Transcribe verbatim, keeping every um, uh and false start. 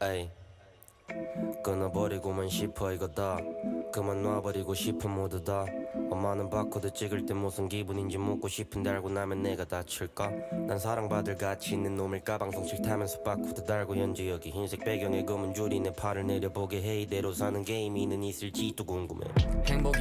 에이 끊어버리고만 싶어 이거 다 그만 놔버리고 싶은 모두 다 엄마는 바코드 찍을 때 무슨 기분인지 묻고 싶은데 알고 나면 내가 다칠까 난 사랑받을 가치 있는 놈일까 방송 싫다면서 바코드 달고 현재 여기 흰색 배경에 검은 줄이 내 팔을 내려보게 해 이대로 사는 게임이는 있을지도 궁금해 행복